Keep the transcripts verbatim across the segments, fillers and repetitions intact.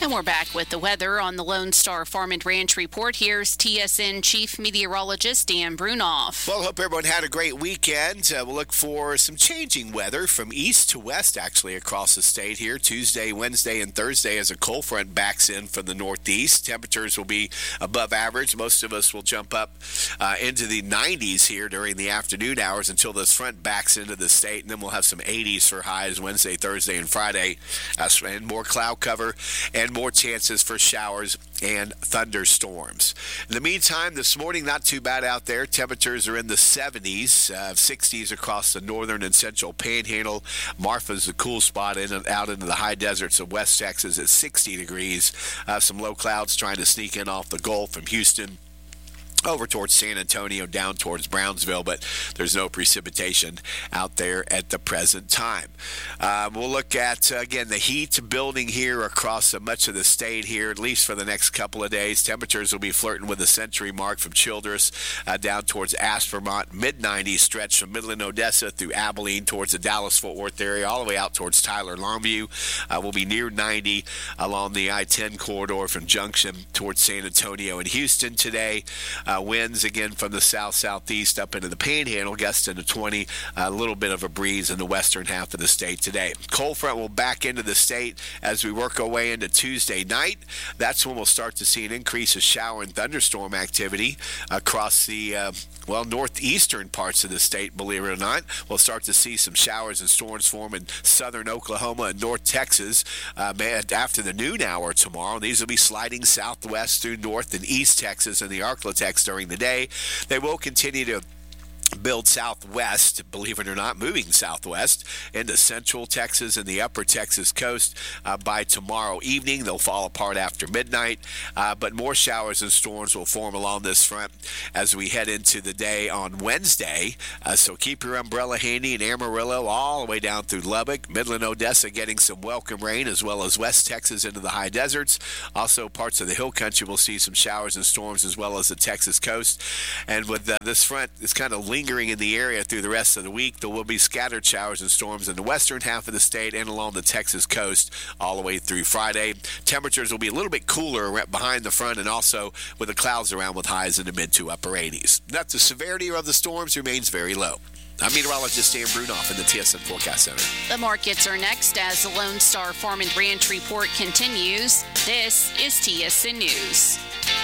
And we're back with the weather on the Lone Star Farm and Ranch Report. Here's T S N Chief Meteorologist Dan Brunoff. Well, hope everyone had a great weekend. Uh, we'll look for some changing weather from east to west, actually, across the state here. Tuesday, Wednesday, and Thursday as a cold front backs in from the northeast. Temperatures will be above average. Most of us will jump up uh, into the nineties here during the afternoon hours until this front backs into the state, and then we'll have some eighties for highs Wednesday, Thursday, and Friday, uh, and more cloud cover and more chances for showers and thunderstorms. In the meantime, this morning, not too bad out there. Temperatures are in the seventies, uh, sixties across the northern and central panhandle. Marfa's the cool spot in and out into the high deserts of West Texas at sixty degrees. Uh, some low clouds trying to sneak in off the Gulf from Houston over towards San Antonio, down towards Brownsville, but there's no precipitation out there at the present time. Um, we'll look at, uh, again, the heat building here across uh, much of the state here, at least for the next couple of days. Temperatures will be flirting with the century mark from Childress uh, down towards Aspermont, mid nineties stretch from Midland, Odessa through Abilene towards the Dallas-Fort Worth area, all the way out towards Tyler, Longview. Uh, will be near ninety along the I ten corridor from Junction towards San Antonio and Houston today. Uh, winds again from the south-southeast up into the panhandle, gusting to twenty. A little bit of a breeze in the western half of the state today. Cold front will back into the state as we work our way into Tuesday night. That's when we'll start to see an increase of shower and thunderstorm activity across the, uh, well, northeastern parts of the state, believe it or not. We'll start to see some showers and storms form in southern Oklahoma and north Texas uh, after the noon hour tomorrow. These will be sliding southwest through north and east Texas and the Arklatex during the day. They will continue to build southwest, believe it or not, moving southwest into central Texas and the upper Texas coast uh, by tomorrow evening. They'll fall apart after midnight, uh, but more showers and storms will form along this front as we head into the day on Wednesday. Uh, so keep your umbrella handy in Amarillo all the way down through Lubbock, Midland, Odessa getting some welcome rain, as well as West Texas into the high deserts. Also parts of the hill country will see some showers and storms, as well as the Texas coast. And with uh, this front, it's kind of lingering in the area through the rest of the week. There will be scattered showers and storms in the western half of the state and along the Texas coast all the way through Friday. Temperatures will be a little bit cooler right behind the front, and also with the clouds around with highs in the mid to upper eighties. That the severity of the storms remains very low. I'm meteorologist Dan Brunoff in the T S N Forecast Center. The markets are next as the Lone Star Farm and Ranch Report continues. This is T S N News.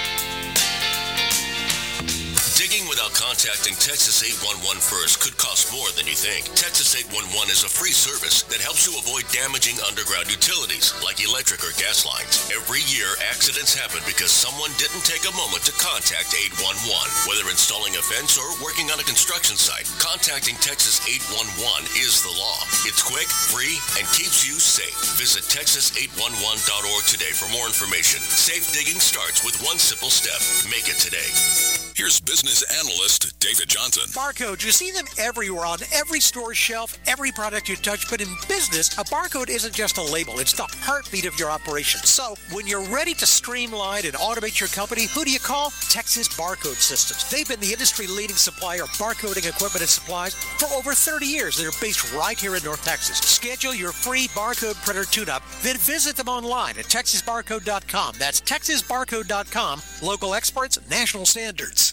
Digging without contacting Texas eight one one first could cost more than you think. Texas eight one one is a free service that helps you avoid damaging underground utilities like electric or gas lines. Every year, accidents happen because someone didn't take a moment to contact eight one one. Whether installing a fence or working on a construction site, contacting Texas eight one one is the law. It's quick, free, and keeps you safe. Visit texas eight one one dot org today for more information. Safe digging starts with one simple step. Make it today. Here's business analyst David Johnson. Barcodes, you see them everywhere on every store shelf, every product you touch. But in business, a barcode isn't just a label. It's the heartbeat of your operation. So when you're ready to streamline and automate your company, who do you call? Texas Barcode Systems. They've been the industry-leading supplier of barcoding equipment and supplies for over thirty years. They're based right here in North Texas. Schedule your free barcode printer tune-up, then visit them online at texas barcode dot com. That's texas barcode dot com. Local experts, national standards.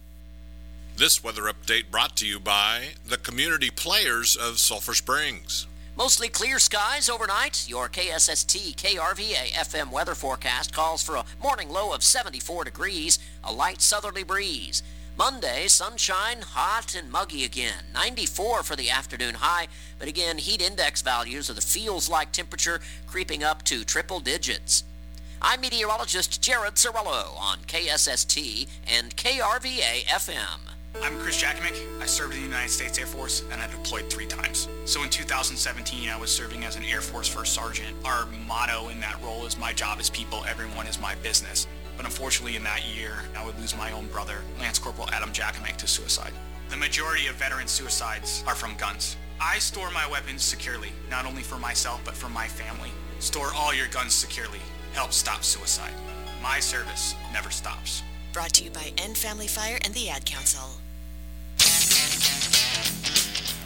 This weather update brought to you by the community players of Sulphur Springs. Mostly clear skies overnight. Your K S S T K R V A F M weather forecast calls for a morning low of seventy-four degrees, a light southerly breeze. Monday, sunshine, hot and muggy again. ninety-four for the afternoon high, but again, heat index values of the feels-like temperature creeping up to triple digits. I'm meteorologist Jared Cirillo on K S S T and K R V A F M. I'm Chris Jakimick. I served in the United States Air Force and I deployed three times. So in two thousand seventeen, I was serving as an Air Force First Sergeant. Our motto in that role is my job is people, everyone is my business. But unfortunately in that year, I would lose my own brother, Lance Corporal Adam Jakimick, to suicide. The majority of veteran suicides are from guns. I store my weapons securely, not only for myself, but for my family. Store all your guns securely. Help stop suicide. My service never stops. Brought to you by End Family Fire and the Ad Council.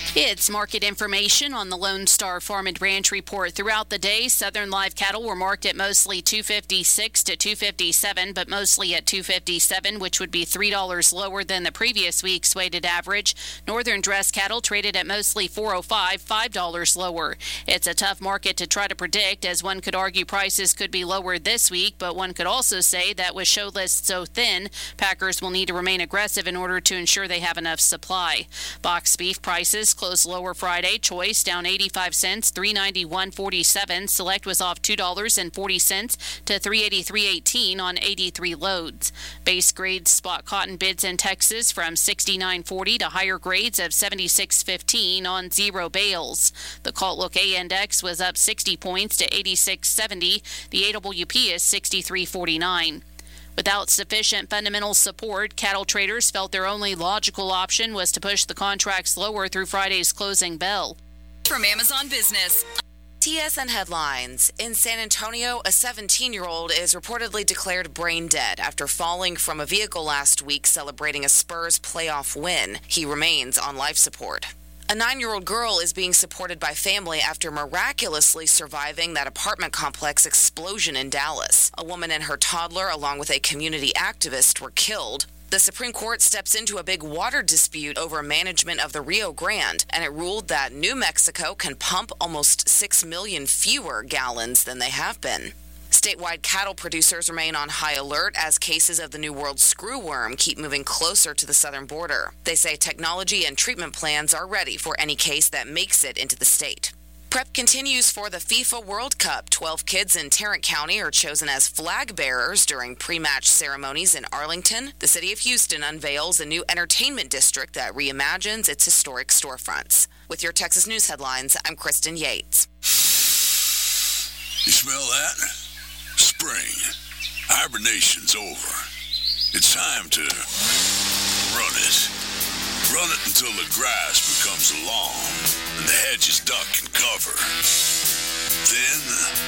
It's market information on the Lone Star Farm and Ranch Report. Throughout the day, Southern live cattle were marked at mostly two fifty-six to two fifty-seven, but mostly at two fifty-seven, which would be three dollars lower than the previous week's weighted average. Northern dress cattle traded at mostly four oh five, five dollars lower. It's a tough market to try to predict, as one could argue prices could be lower this week, but one could also say that with show lists so thin, packers will need to remain aggressive in order to ensure they have enough supply. Box beef prices closed lower Friday. Choice down eighty-five cents, three ninety-one forty-seven. Select was off two dollars and forty cents to three eighty-three eighteen on eighty-three loads. Base grade spot cotton bids in Texas from sixty-nine forty to higher grades of seventy-six fifteen on zero bales. The Calt Look A index was up sixty points to eighty-six seventy. The A W P is sixty-three forty-nine. Without sufficient fundamental support, cattle traders felt their only logical option was to push the contracts lower through Friday's closing bell. From Amazon Business. T S N headlines. In San Antonio, a seventeen-year-old is reportedly declared brain dead after falling from a vehicle last week celebrating a Spurs playoff win. He remains on life support. A nine-year-old girl is being supported by family after miraculously surviving that apartment complex explosion in Dallas. A woman and her toddler, along with a community activist, were killed. The Supreme Court steps into a big water dispute over management of the Rio Grande, and it ruled that New Mexico can pump almost six million fewer gallons than they have been. Statewide cattle producers remain on high alert as cases of the New World screwworm keep moving closer to the southern border. They say technology and treatment plans are ready for any case that makes it into the state. Prep continues for the FIFA World Cup. Twelve kids in Tarrant County are chosen as flag bearers during pre-match ceremonies in Arlington. The city of Houston unveils a new entertainment district that reimagines its historic storefronts. With your Texas News headlines, I'm Kristen Yates. You smell that? Spring. Hibernation's over. It's time to run it. Run it until the grass becomes long and the hedges duck and cover. Then,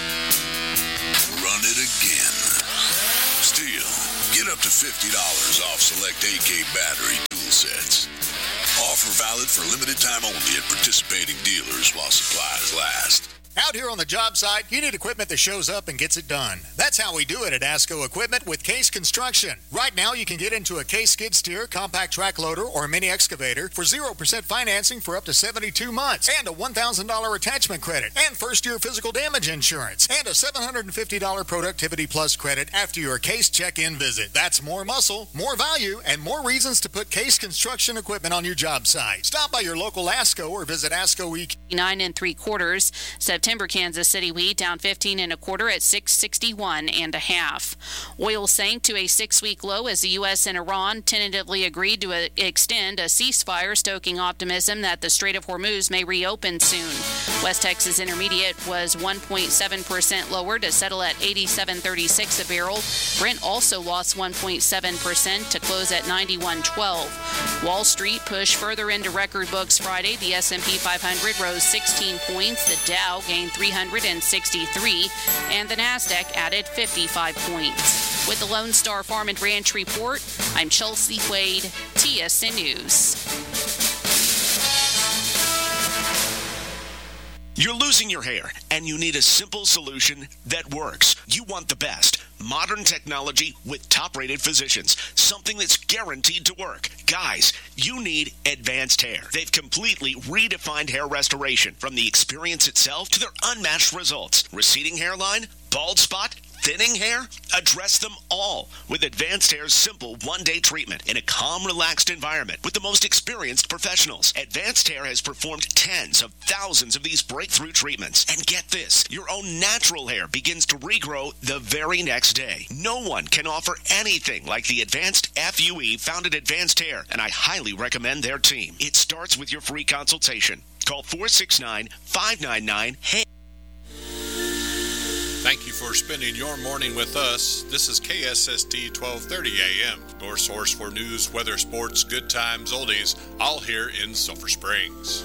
run it again. Still, get up to fifty dollars off select A K battery tool sets. Offer valid for limited time only at participating dealers while supplies last. Out here on the job site, you need equipment that shows up and gets it done. That's how we do it at ASCO Equipment with Case Construction. Right now, you can get into a Case skid steer, compact track loader, or mini excavator for zero percent financing for up to seventy-two months, and a one thousand dollars attachment credit, and first-year physical damage insurance, and a seven hundred fifty dollars Productivity Plus credit after your Case check-in visit. That's more muscle, more value, and more reasons to put Case Construction equipment on your job site. Stop by your local ASCO or visit ASCO E K. Nine and three quarters. September Kansas City wheat down fifteen and a quarter at six sixty-one and a half. Oil sank to a six-week low as the U S and Iran tentatively agreed to a, extend a ceasefire, stoking optimism that the Strait of Hormuz may reopen soon. West Texas Intermediate was one point seven percent lower to settle at eighty-seven thirty-six a barrel. Brent also lost one point seven percent to close at ninety-one twelve. Wall Street pushed further into record books Friday. The S and P five hundred rose sixteen points. The Dow gained three hundred sixty-three, and the NASDAQ added fifty-five points. With the Lone Star Farm and Ranch Report, I'm Chelsea Wade, T S N News. You're losing your hair, and you need a simple solution that works. You want the best. Modern technology with top-rated physicians. Something that's guaranteed to work. Guys, you need Advanced Hair. They've completely redefined hair restoration, from the experience itself to their unmatched results. Receding hairline, bald spot, thinning hair? Address them all with Advanced Hair's simple one-day treatment in a calm, relaxed environment with the most experienced professionals. Advanced Hair has performed tens of thousands of these breakthrough treatments. And get this, your own natural hair begins to regrow the very next day. No one can offer anything like the Advanced F U E found at Advanced Hair, and I highly recommend their team. It starts with your free consultation. Call four six nine, five nine nine, H E Y. Thank you for spending your morning with us. This is K S S T twelve thirty A M, your source for news, weather, sports, good times, oldies, all here in Sulphur Springs.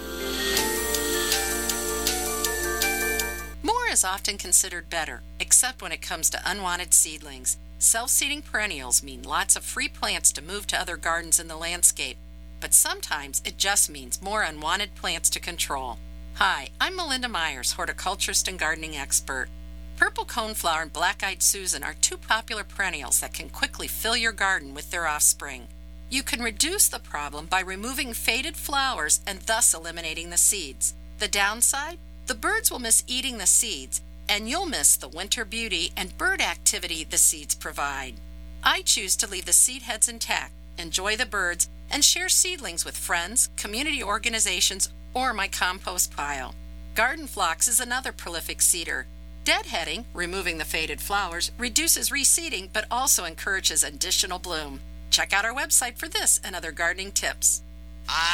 More is often considered better, except when it comes to unwanted seedlings. Self-seeding perennials mean lots of free plants to move to other gardens in the landscape. but sometimes it just means more unwanted plants to control. Hi, I'm Melinda Myers, horticulturist and gardening expert. Purple coneflower and black-eyed Susan are two popular perennials that can quickly fill your garden with their offspring. You can reduce the problem by removing faded flowers and thus eliminating the seeds. The downside? The birds will miss eating the seeds, and you'll miss the winter beauty and bird activity the seeds provide. I choose to leave the seed heads intact, enjoy the birds, and share seedlings with friends, community organizations, or my compost pile. Garden phlox is another prolific seeder. Deadheading, removing the faded flowers, reduces reseeding but also encourages additional bloom. Check out our website for this and other gardening tips.